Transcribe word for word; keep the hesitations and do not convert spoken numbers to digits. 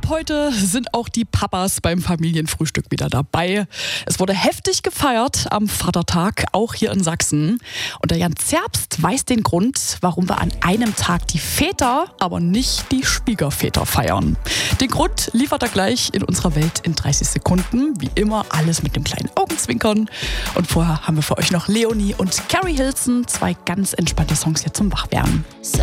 heute sind auch die Papas beim Familienfrühstück wieder dabei. Es wurde heftig gefeiert am Vatertag, auch hier in Sachsen. Und der Jan Zerbst weiß den Grund, warum wir an einem Tag die Väter, aber nicht die Schwiegerväter feiern. Den Grund liefert er gleich in unserer Welt in dreißig Sekunden. Wie immer alles mit dem kleinen Augenzwinkern. Und vorher haben wir für euch noch Leonie und Carrie Hilson, zwei ganz entspannte Songs hier zum Wachwerden.